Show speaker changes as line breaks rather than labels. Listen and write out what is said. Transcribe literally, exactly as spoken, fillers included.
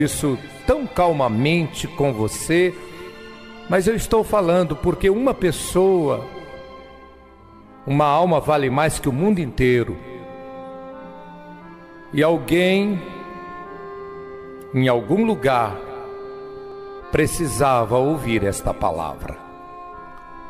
isso tão calmamente com você, mas eu estou falando porque uma pessoa, uma alma vale mais que o mundo inteiro. E alguém, em algum lugar, precisava ouvir esta palavra.